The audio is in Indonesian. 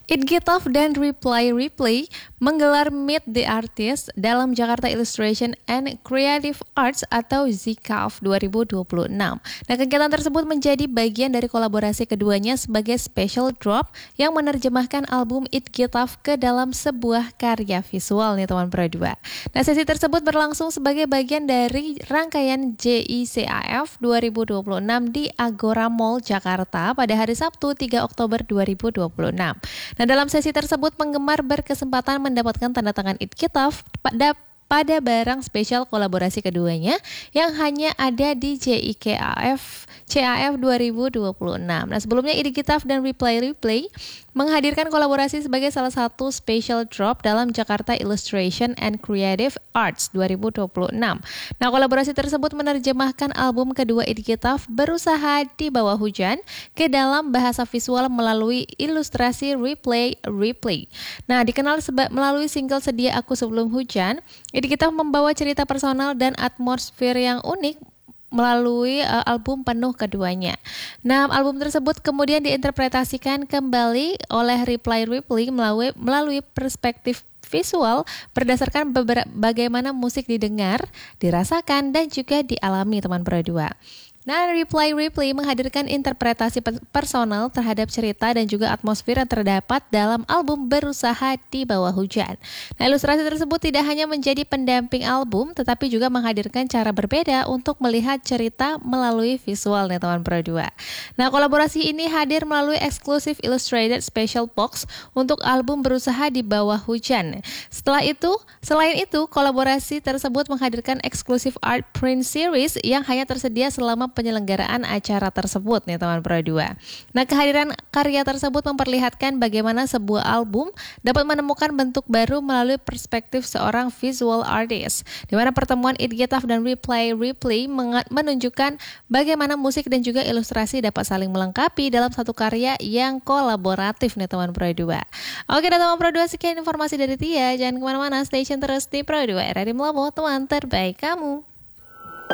It Get Off dan Reply menggelar Meet the Artist dalam Jakarta Illustration and Creative Arts atau ZICAF 2026. Nah, kegiatan tersebut menjadi bagian dari kolaborasi keduanya sebagai special drop yang menerjemahkan album It Get Off ke dalam sebuah karya visual nih teman Pro 2. Nah, sesi tersebut berlangsung sebagai bagian dari rangkaian JICAF 2026 di Agora Mall Jakarta pada hari Sabtu 3 Oktober 2026. Nah, dalam sesi tersebut penggemar berkesempatan mendapatkan tanda tangan It Get Off pada barang spesial kolaborasi keduanya yang hanya ada di JICAF 2026. Nah, sebelumnya It Get Off dan Reply menghadirkan kolaborasi sebagai salah satu special drop dalam Jakarta Illustration and Creative Arts 2026. Nah, kolaborasi tersebut menerjemahkan album kedua It Get Off, Berusaha di Bawah Hujan, ke dalam bahasa visual melalui ilustrasi Reply. Nah, dikenal melalui single Sedia Aku Sebelum Hujan, It Get Off membawa cerita personal dan atmosfer yang unik melalui album penuh keduanya. Nah, album tersebut kemudian diinterpretasikan kembali oleh Reply melalui perspektif visual berdasarkan bagaimana musik didengar, dirasakan, dan juga dialami teman Pro 2. Nah, Reply menghadirkan interpretasi personal terhadap cerita dan juga atmosfer yang terdapat dalam album Berusaha di Bawah Hujan. Nah, ilustrasi tersebut tidak hanya menjadi pendamping album, tetapi juga menghadirkan cara berbeda untuk melihat cerita melalui visual nih teman Pro 2. Nah, kolaborasi ini hadir melalui eksklusif illustrated special box untuk album Berusaha di Bawah Hujan. Selain itu, kolaborasi tersebut menghadirkan eksklusif art print series yang hanya tersedia selama penyelenggaraan acara tersebut nih teman Pro 2. Nah, kehadiran karya tersebut memperlihatkan bagaimana sebuah album dapat menemukan bentuk baru melalui perspektif seorang visual artist, di mana pertemuan It Get Off dan Reply menunjukkan bagaimana musik dan juga ilustrasi dapat saling melengkapi dalam satu karya yang kolaboratif nih teman Pro 2. Oke, teman Pro 2, sekian informasi dari Tia. Jangan kemana-mana, stay tune terus di Pro 2 RRI Melobo, teman terbaik kamu.